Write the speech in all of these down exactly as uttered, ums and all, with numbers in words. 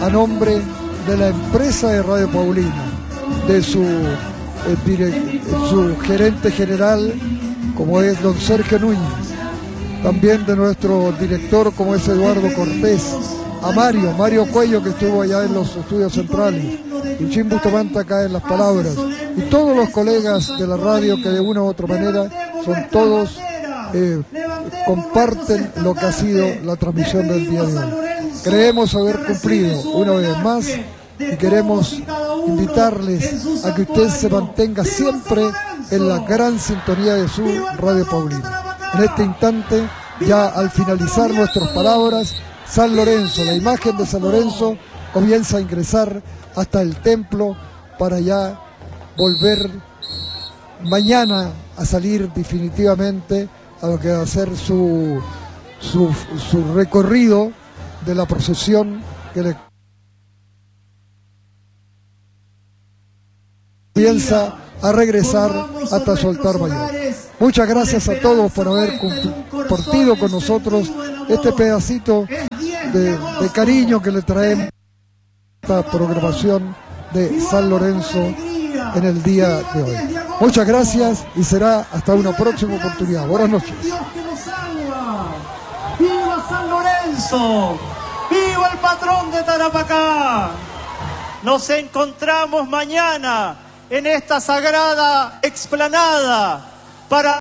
a nombre de la empresa de Radio Paulina, de su, eh, direct, su gerente general, como es don Sergio Núñez, también de nuestro director, como es Eduardo Cortés, a Mario, Mario Cuello, que estuvo allá en los estudios centrales, y Jim Bustamante acá en las palabras, y todos los colegas de la radio que de una u otra manera son todos, eh, comparten lo que ha sido la transmisión del día de hoy. Creemos haber cumplido una vez más y queremos invitarles a que usted se mantenga siempre en la gran sintonía de su Radio Paulina. En este instante, ya al finalizar nuestras palabras, San Lorenzo, la imagen de San Lorenzo comienza a ingresar hasta el templo para ya volver mañana a salir definitivamente a lo que va a ser su, su, su recorrido de la procesión que le comienza a regresar hasta su altar mayor. Muchas gracias a todos por haber compartido con nosotros este pedacito de, de cariño que le traemos a esta programación de San Lorenzo en el día de hoy. Muchas gracias y será hasta una próxima oportunidad. Buenas noches. ¡Viva San Lorenzo! ¡Viva el patrón de Tarapacá! Nos encontramos mañana en esta sagrada explanada para...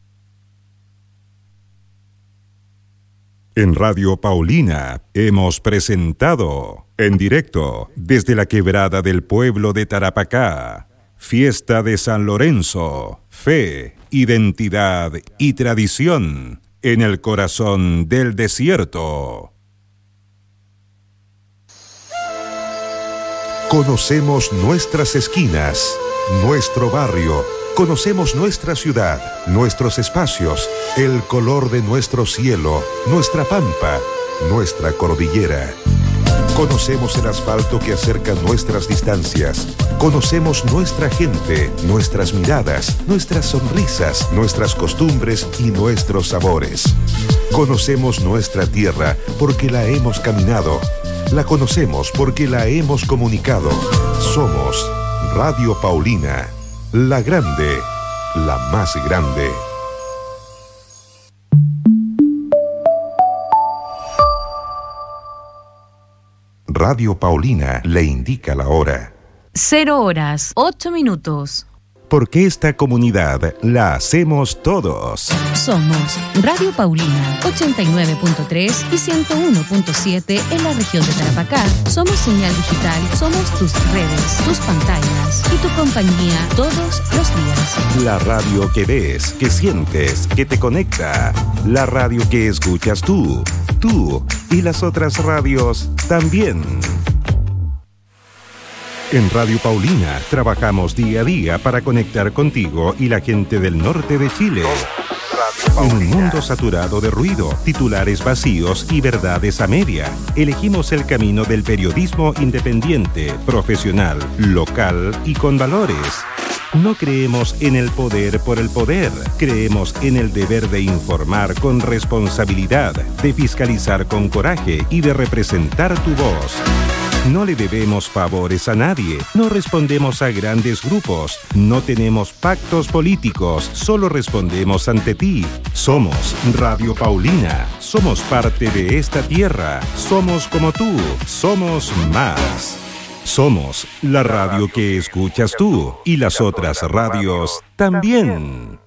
En Radio Paulina hemos presentado en directo desde la quebrada del pueblo de Tarapacá, Fiesta de San Lorenzo, fe, identidad y tradición en el corazón del desierto. Conocemos nuestras esquinas, nuestro barrio, conocemos nuestra ciudad, nuestros espacios, el color de nuestro cielo, nuestra pampa, nuestra cordillera. Conocemos el asfalto que acerca nuestras distancias. Conocemos nuestra gente, nuestras miradas, nuestras sonrisas, nuestras costumbres y nuestros sabores. Conocemos nuestra tierra porque la hemos caminado. La conocemos porque la hemos comunicado. Somos Radio Paulina, la grande, la más grande. Radio Paulina le indica la hora. Cero horas, ocho minutos. Porque esta comunidad la hacemos todos. Somos Radio Paulina, ochenta y nueve punto tres y ciento uno punto siete en la región de Tarapacá. Somos señal digital, somos tus redes, tus pantallas y tu compañía todos los días. La radio que ves, que sientes, que te conecta. La radio que escuchas tú, tú y las otras radios también. En Radio Paulina trabajamos día a día para conectar contigo y la gente del norte de Chile. En un mundo saturado de ruido, titulares vacíos y verdades a media, elegimos el camino del periodismo independiente, profesional, local y con valores. No creemos en el poder por el poder, creemos en el deber de informar con responsabilidad, de fiscalizar con coraje y de representar tu voz. No le debemos favores a nadie, no respondemos a grandes grupos, no tenemos pactos políticos, solo respondemos ante ti. Somos Radio Paulina, somos parte de esta tierra, somos como tú, somos más. Somos la radio que escuchas tú y las otras radios también.